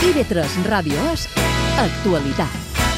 IB3 Ràdio És Actualitat.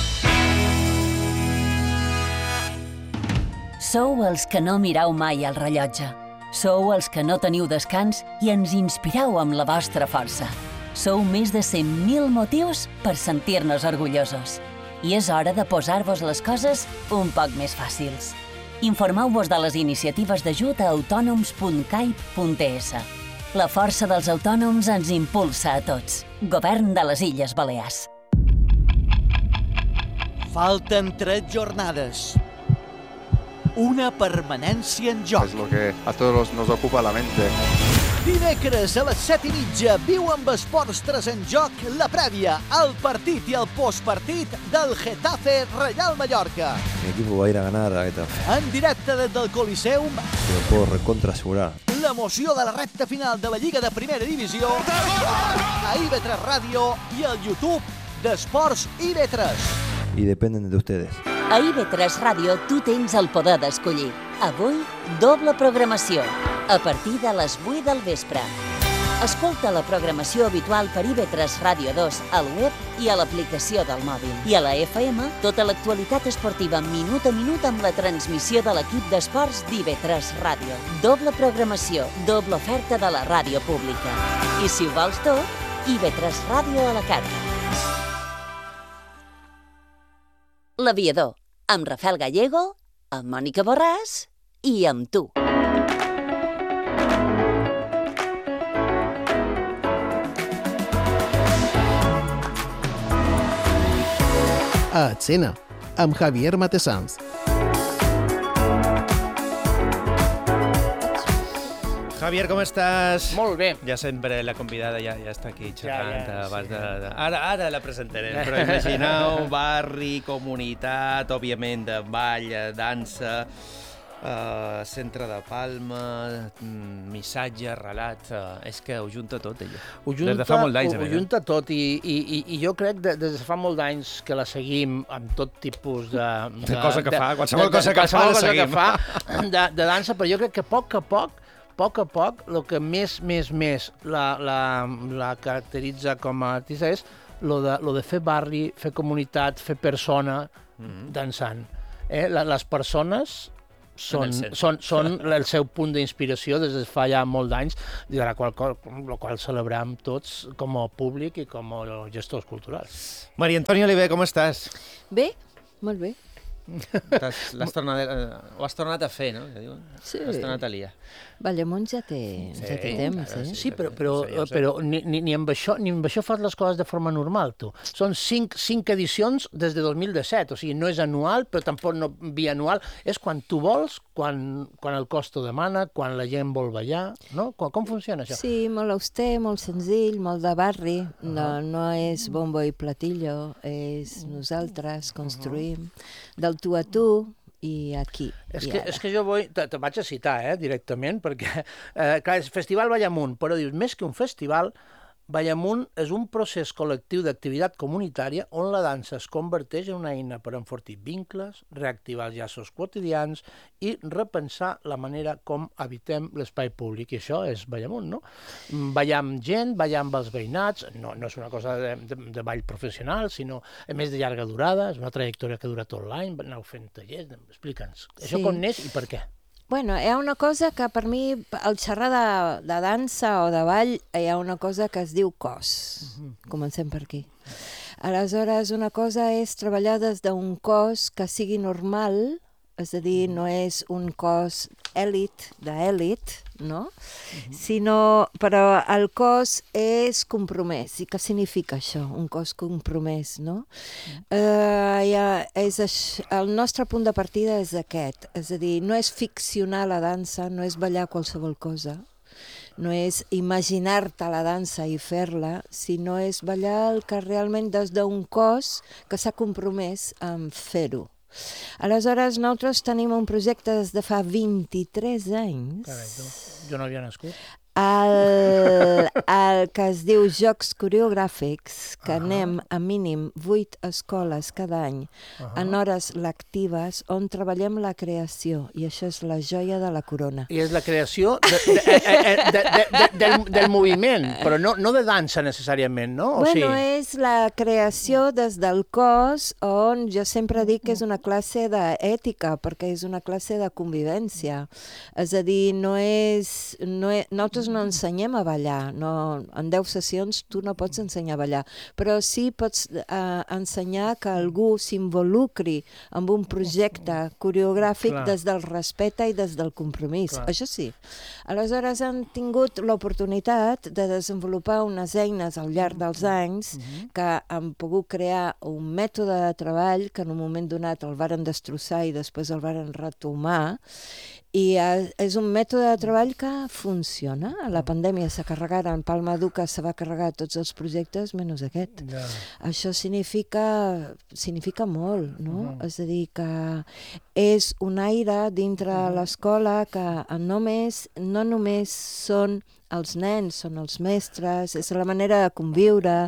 Sou els que no mireu mai el rellotge. Sou els que no teniu descans i ens inspireu amb la vostra força. Sou més de 100.000 motius per sentir-nos orgullosos. I és hora de posar-vos les coses un poc més fàcils. Informeu-vos de les iniciatives d'ajut a autònoms.cai.es. La força dels autònoms ens impulsa a tots. Govern de les Illes Balears. Falten 3 jornades. Una permanència en joc. Es lo que a todos nos ocupa la mente. Dimecres a les 7:30 viu amb Esports 3 en joc la prèvia, el partit i el postpartit del Getafe Real Mallorca. Mi equipo va a ir a ganar a Getafe. En directe des del Coliseum, Te lo puedo recontra asegurar. l'emoció de la recta final de la Lliga de Primera Divisió a IB3 Ràdio i al YouTube d'Esports IB3. Y dependen de ustedes. A IB3 Ràdio tu tens el poder d'escollir. Avui, doble programació, a partir de les 8 del vespre. Escolta la programació habitual per IB3 Ràdio 2 al web i a l'aplicació del mòbil. I a la FM, tota l'actualitat esportiva minut a minut amb la transmissió de l'equip d'esports d'IB3 Ràdio. Doble programació, doble oferta de la ràdio pública. I si ho vols tot, IB3 Ràdio a la carta. L'Aviador, amb Rafael Gallego, amb Mònica Borràs i amb tu. A Escena, amb Javier Matesanz. Javier, com estàs? Molt bé. Ja sempre la convidada ja està aquí xerrant. Ja, abans sí. Ara la presentarem, però imagineu barri, comunitat, òbviament de ball, dansa, centre de Palma, missatge, relat... És que ho junta tot, ella. Des de fa molt d'anys, Ho junta tot i jo crec que des de fa molt d'anys que la seguim amb tot tipus de cosa que fa, qualsevol cosa que fa la seguim. De dansa, però jo crec que a poc, el que més la caracteritza com a artista és lo de fer barri, fer comunitat, fer persona dansant. Les persones són el seu punt d'inspiració des de fa ja molt d'anys, la qual celebrem tots com a públic i com a gestors culturals. Maria Antònia Oliver, com estàs? Bé, molt bé. Ho has tornat a fer, no? Sí. Has tornat a liar. Ballamunt ja té temps, eh? Sí, però ni amb això fas les coses de forma normal, tu. Són 5 edicions des de 2017, o sigui, no és anual, però tampoc no bianual. És quan tu vols, quan el cos t'ho demana, quan la gent vol ballar, no? Com funciona això? Sí, molt auster, molt senzill, molt de barri. No és bombo i platillo, és nosaltres construïm del tu a tu, i aquí. És que jo te vaig a citar directament, perquè clar, és Festival Ballamunt, però dius, més que un festival, Ballamunt és un procés col·lectiu d'activitat comunitària on la dansa es converteix en una eina per enfortir vincles, reactivar els llaços quotidians i repensar la manera com habitem l'espai públic. I això és Ballamunt, no? Ballar amb gent, ballar amb els veïnats, no és una cosa de ball professional, sinó a més de llarga durada, és una trajectòria que dura tot l'any, aneu fent tallers, explica'ns. Això com neix i per què? Bueno, hi ha una cosa que per mi, al xerrar de dansa o de ball, hi ha una cosa que es diu cos. Comencem per aquí. Aleshores, una cosa és treballar des d'un cos que sigui normal, és a dir, no és un cos d'èlit, no? Però el cos és compromès. I què significa això, un cos compromès, no? El nostre punt de partida és aquest, és a dir, no és ficcionar la dansa, no és ballar qualsevol cosa, no és imaginar-te la dansa i fer-la, sinó és ballar el que realment des d'un cos que s'ha compromès en fer-ho. Aleshores, nosaltres tenim un projecte des de fa 23 anys. Carai, jo no havia nascut. el que es diu Jocs Coreogràfics, que anem a mínim 8 escoles cada any en hores lectives on treballem la creació, i això és la joia de la corona. I és la creació del moviment, però no de dansa necessàriament, no? Bueno, és la creació des del cos, on jo sempre dic que és una classe d'ètica, perquè és una classe de convivència. És a dir, nosaltres no ensenyem a ballar, en 10 sessions tu no pots ensenyar a ballar, però sí pots ensenyar que algú s'involucri en un projecte coreogràfic des del respecte i des del compromís, això sí. Aleshores han tingut l'oportunitat de desenvolupar unes eines al llarg dels anys que han pogut crear un mètode de treball que en un moment donat el varen destrossar i després el varen retomar, i és un mètode de treball que funciona. A la pandèmia se carregaren, Palma Duca se va carregar tots els projectes menys aquest. Això significa molt, no? És a dir, que és un aire dintre l'escola que no només són els nens, són els mestres, és la manera de conviure,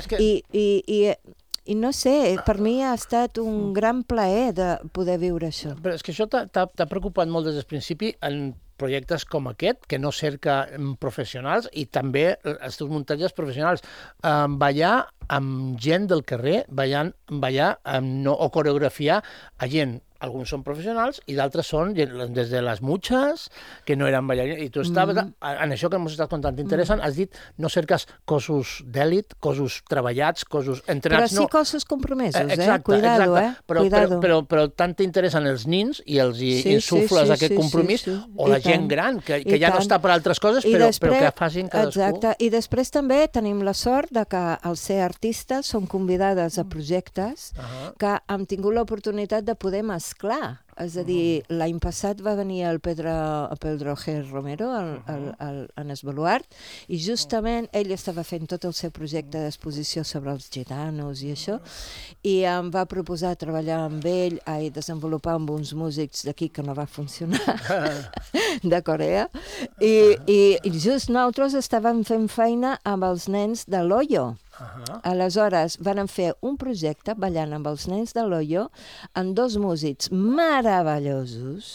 i no sé, per mi ha estat un gran plaer de poder viure això. Però és que això t'ha preocupat molt des del principi en projectes com aquest, que no cerca professionals, i també els teus muntatges professionals. Ballar amb gent del carrer, ballar o coreografiar a gent. Alguns són professionals i d'altres són des de les mutxes, que no eren ballarines. I tu estaves, en això que ens estàs contant interessant, has dit no cerques cossos d'èlit, cossos treballats, cossos entrenats. Però sí cossos compromesos, exacte, cuidado, exacte. Però tant t'interessen els nins i els insufles aquest compromís, o la gent gran, que ja no està per altres coses, però que facin cadascú. Exacte, i després també tenim la sort de que al ser artistes són convidades a projectes que hem tingut l'oportunitat de poder mesclar. És a dir, l'any passat va venir el Pedro G. Romero en Esbaluart, i justament ell estava fent tot el seu projecte d'exposició sobre els gitanos i això, i em va proposar treballar amb ell i desenvolupar amb uns músics d'aquí que no va funcionar, de Corea, i just nosaltres estàvem fent feina amb els nens de l'Oyo. Aleshores van fer un projecte ballant amb els nens de l'Oyo amb 2 músics meravellosos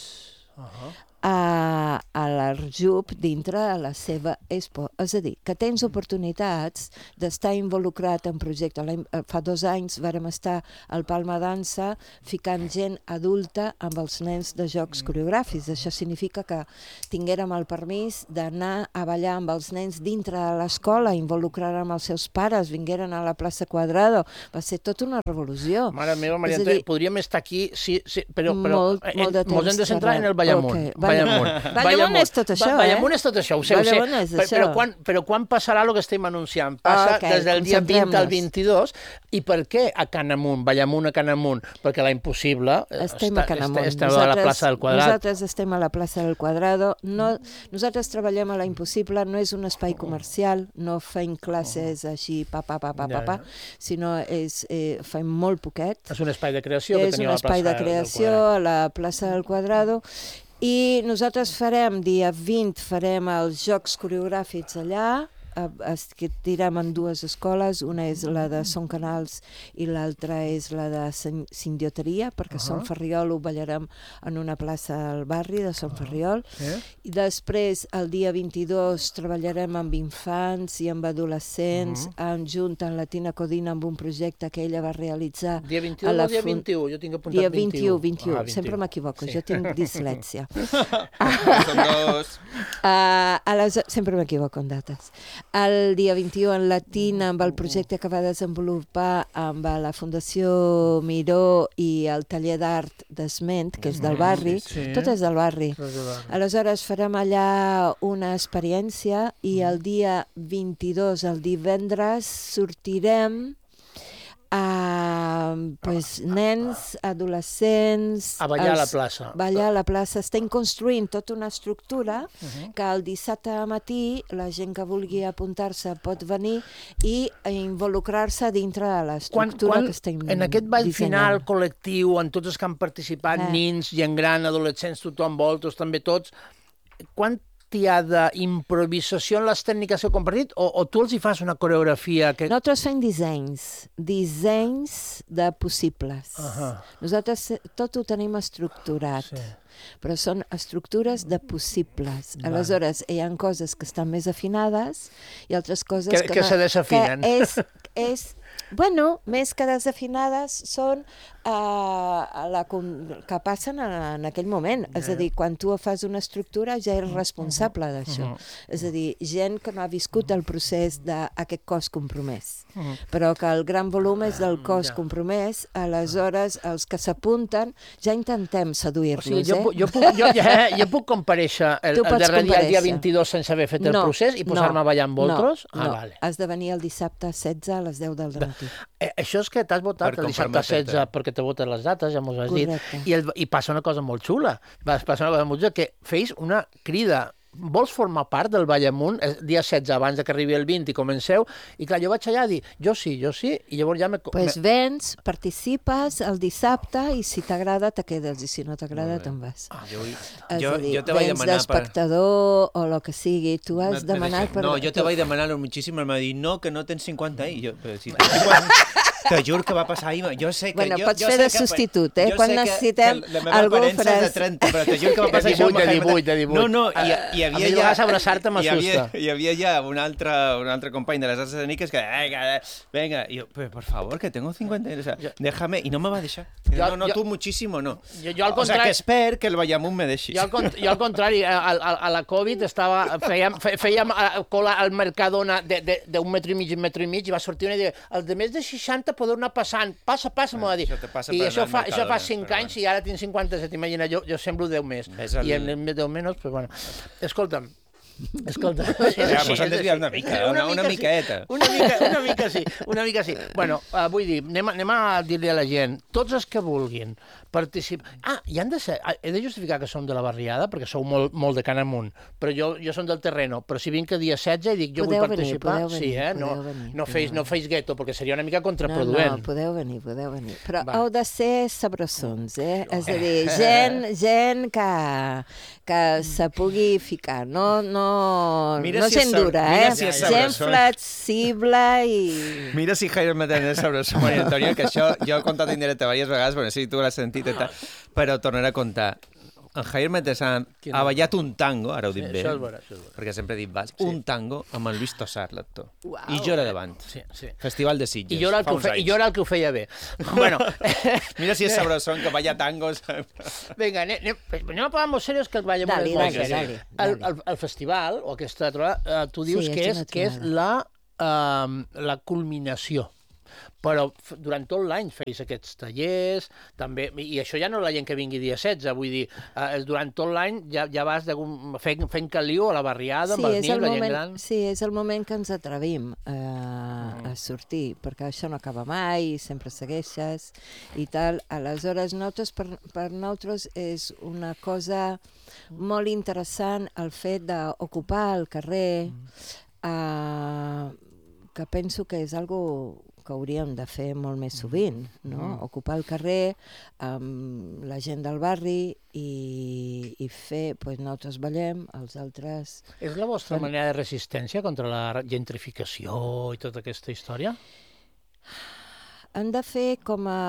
a l'Arjub dintre de la seva expo. És a dir, que tens oportunitats d'estar involucrat en projectes. Fa 2 anys vàrem estar al Palma Dansa ficant gent adulta amb els nens de jocs coreogràfics. Això significa que tinguérem el permís d'anar a ballar amb els nens dintre de l'escola, involucrar amb els seus pares, vingueren a la plaça Quadrado. Va ser tota una revolució. Mare meva, Maria Antònia, podríem estar aquí, però ens hem de centrar en el Ballamunt. Ballamunt és tot això, Ballamunt és tot això, ho sé. Però quan passarà el que estem anunciant? Passa des del dia 20 al 22. I per què a Canamunt, Ballamunt a Canamunt? Perquè la Impossible estem a Canamunt. Esteu a la plaça del Quadrat. Nosaltres estem a la plaça del Quadrado. Nosaltres treballem a la Impossible, no és un espai comercial, no fem classes així, sinó fem molt poquet. És un espai de creació que teniu a la plaça del Quadrat. És un espai de creació a la plaça del Quadrado. I nosaltres dia 20 farem els jocs coreogràfics allà, que tirem en 2 escoles, una és la de Son Canals i l'altra és la de Sindioteria, perquè Son Ferriol ho ballarem en una plaça al barri de Son Ferriol. I després, el dia 22, treballarem amb infants i amb adolescents, junt amb la Tina Codina amb un projecte que ella va realitzar. Dia 21 o dia 21? Jo tinc apuntat 21. Dia 21. Sempre m'equivoco, jo tinc dislèxia. Són 2. Sempre m'equivoco en dates. El dia 21 en Latina, amb el projecte que va desenvolupar amb la Fundació Miró i el taller d'art d'Esment, que és del barri, tot és del barri. Aleshores farem allà una experiència i el dia 22, el divendres, sortirem nens, adolescents... A ballar a la plaça. Ballar a la plaça. Estem construint tota una estructura que el dissabte a matí la gent que vulgui apuntar-se pot venir i involucrar-se dintre de l'estructura que estem dissenyant. En aquest ball final col·lectiu, en tots els que han participat, nins, gent gran, adolescents, tothom, vosaltres també tots, quan bèstia d'improvisació en les tècniques que heu compartit o tu els hi fas una coreografia que... Nosaltres fem dissenys de possibles. Nosaltres tot ho tenim estructurat. Però són estructures de possibles. Aleshores, hi ha coses que estan més afinades i altres coses que se desafinen. Bueno, més que desafinades són que passen en aquell moment. És a dir, quan tu fas una estructura ja eres responsable d'això. És a dir, gent que no ha viscut el procés d'aquest cos compromès. Però que el gran volum és del cos compromès, aleshores els que s'apunten ja intentem seduir-los. Jo puc comparèixer el darrer dia 22 sense haver fet el procés i posar-me a ballar amb vosaltres? No, has de venir el dissabte 16 a les 10 del matí. Això és que t'has votat el dissabte 16 perquè t'he votat les dates, ja m'ho has dit, i passa una cosa molt xula, passa una cosa molt xula, que feis una crida. Vols formar part del Ball Amunt dia 16 abans que arribi el 20 i comenceu? I clar, jo vaig allà a dir, jo sí, i llavors ja Doncs vens, participes el dissabte i si t'agrada te quedes i si no t'agrada te'n vas. Jo te vaig demanar d'espectador o el que sigui, tu has demanat per... No, jo te vaig demanar moltíssim, em va dir, no, que no tens 50 anys. Te juro que va passar ahir. Jo sé que... Bueno, pots fer de substitut, eh? Quan necessitem algú faràs... De 30, però te juro que va passar això. De 18. No, hi havia ja... abraçar-te m'assusta. Hi havia ja un altre company de les altres esceniques que... Venga, y yo, por favor, que tengo 50 años, o sea, déjame... I no me va deixar. No, tu muchísimo no. O sea, que espero que el Ballamunt me deixi. Jo al contrari, a la Covid fèiem cola al Mercadona d'un metro i mig, i va sortir una idea, el de més de 60 podeu anar passant, passa, m'ho va dir. I això fa 5 anys i ara tinc 57, imagina, jo semblo 10 més. I en 10 menys, però bueno. Escolta'm. Ja, mos han desviat una mica, una miqueta. Una mica sí. Bueno, vull dir, anem a dir-li a la gent, tots els que vulguin participar... I han de ser... He de justificar que som de la barriada, perquè sou molt de Can Amunt, però jo som del terreno, però si vinc a dia 16 i dic jo vull participar... Sí, no feis gueto, perquè seria una mica contraproduent. No, podeu venir. Però heu de ser sabrosons, eh? És a dir, gent que se pugui ficar, no gent dura, eh? Gent flexible i... Mira si Jaime Matesan és sabrosó, Maria Antònia, que això jo he contat indirecte diverses vegades, bueno, sí, tu l'has sentit i tal, però tornaré a contar. En Jaime Matesan ha ballat un tango, ara ho dic bé, perquè sempre he dit vals, un tango amb en Luis Tosar, l'actor. I jo era davant. Festival de Sitges. I jo era el que ho feia bé. Bueno, mira si és sabrosó que balla tangos. Vinga, anem a parlar molt seriós que el balla molt seriós. El festival, o aquesta trobada, tu dius que és la culminació. Però durant tot l'any feis aquests tallers, també, i això ja no la gent que vingui dia 16, vull dir, durant tot l'any ja vas fent caliu a la barriada, amb els nins, la gent gran... Sí, és el moment que ens atrevim a sortir, perquè això no acaba mai, sempre segueixes i tal. Aleshores, per nosaltres és una cosa molt interessant el fet d'ocupar el carrer, que penso que és algo que hauríem de fer molt més sovint, no? Ocupar el carrer amb la gent del barri i fer, nosaltres ballem, els altres... És la vostra manera de resistència contra la gentrificació i tota aquesta història? Han de fer com a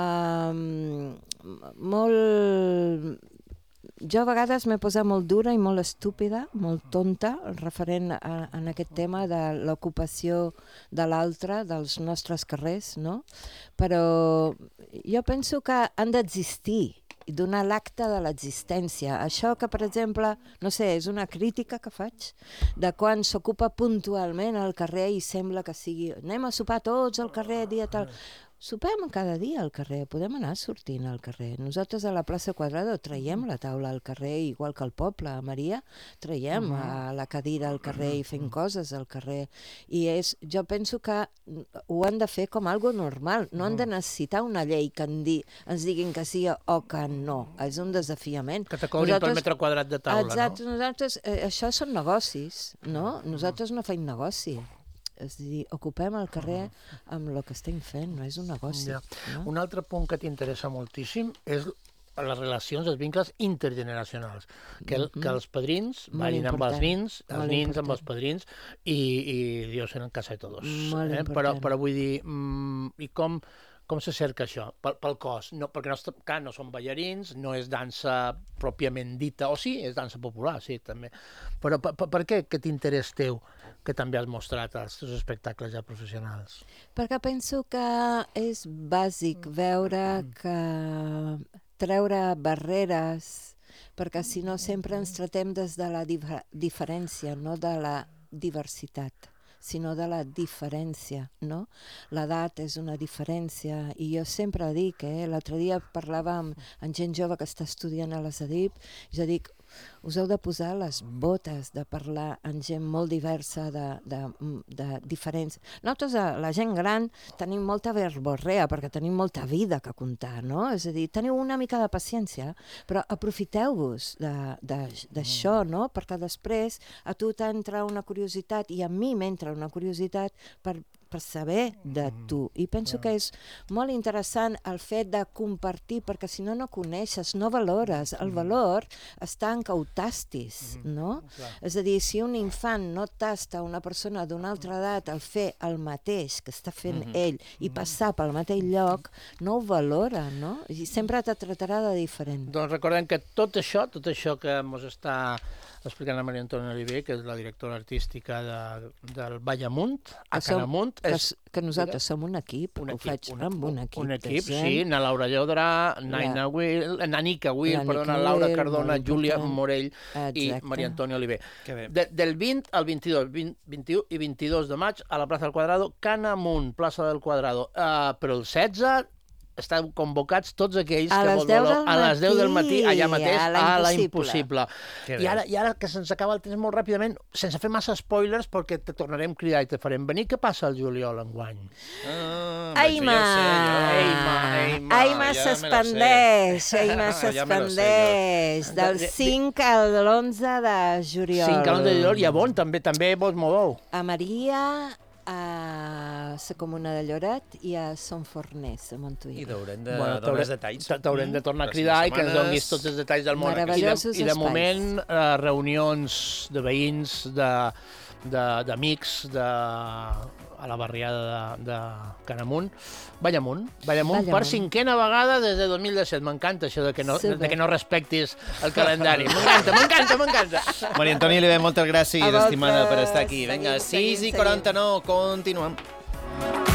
molt... Jo a vegades m'he posat molt dura i molt estúpida, molt tonta, referent a aquest tema de l'ocupació de l'altre, dels nostres carrers, no? Però jo penso que han d'existir i donar l'acte de l'existència. Això que, per exemple, no sé, és una crítica que faig, de quan s'ocupa puntualment el carrer i sembla que sigui anem a sopar tots al carrer, dia tal... Sopem cada dia al carrer, podem anar sortint al carrer. Nosaltres a la plaça Quadrada traiem la taula al carrer, igual que al poble, a Maria, traiem la cadira al carrer i fem coses al carrer. I jo penso que ho han de fer com algo normal, no han de necessitar una llei que ens diguin que sí o que no. És un desafiament. Que te cobrin per metre quadrat de taula, exacte, no? Nosaltres, això són negocis, no? Nosaltres no fem negoci. És a dir, ocupem el carrer amb el que estem fent, no és un negoci. Un altre punt que t'interessa moltíssim és les relacions, els vincles intergeneracionals, que els padrins ballin amb els nins amb els padrins i Dios en casa de todos. Però vull dir, i com se cerca això? Pel cos. Perquè no són ballarins, no és dansa pròpiament dita, o sí, és dansa popular, sí, també. Però per què aquest interès teu que també has mostrat als teus espectacles ja professionals? Perquè penso que és bàsic veure que treure barreres, perquè si no sempre ens tratem des de la diferència, no de la diversitat, sinó de la diferència, no? L'edat és una diferència i jo sempre dic, l'altre dia parlava amb gent jove que està estudiant a l'ESADIP, jo dic, us heu de posar les botes de parlar amb gent molt diversa, de diferents. Nosaltres, la gent gran, tenim molta verborrea perquè tenim molta vida que contar, no? És a dir, teniu una mica de paciència, però aprofiteu-vos d'això, no? Perquè després a tu t'entra una curiositat i a mi m'entra una curiositat per saber de tu. I penso que és molt interessant el fet de compartir, perquè si no coneixes, no valores. El valor està en que ho tastis, no? És a dir, si un infant no tasta una persona d'una altra edat al fer el mateix que està fent ell i passar pel mateix lloc, no ho valora, no? I sempre te tratarà de diferent. Doncs recordem que tot això que ens està explicant la Maria Antònia Oliver, que és la directora artística del Ball Amunt, a Canamunt. Que nosaltres som un equip, ho faig amb un equip. Un equip, sí, na Laura Llodrà, Nanica Will, Laura Cardona, Júlia Morell i Maria Antònia Oliver. Del 20 al 22, 21 i 22 de maig a la plaça del Quadrado, Canamunt, plaça del Quadrado. Però el 16 estan convocats tots aquells que volen a les 10 del matí, allà mateix, a la Impossible. I ara que se'ns acaba el temps molt ràpidament, sense fer massa spoilers, perquè te tornarem a cridar i te farem venir. Què passa al juliol enguany? Aima s'expandeix, del 5 al 11 de juliol. 5 al 11 de juliol, i a on també vos moveu? A Maria, a la Comuna de Lloret i a Son Fornés, a Montuïra. I t'haurem de donar els detalls. T'haurem de tornar a cridar i que ens donis tots els detalls del món. I de moment, reunions de veïns, d'amics, a la barriada de Canamunt. Ballamunt per 5a vegada des de 2017. M'encanta això de que no respectis el calendari. M'encanta. Maria Antònia Oliver, moltes gràcies, estimada, per estar aquí. Vinga, 6:49, continuem.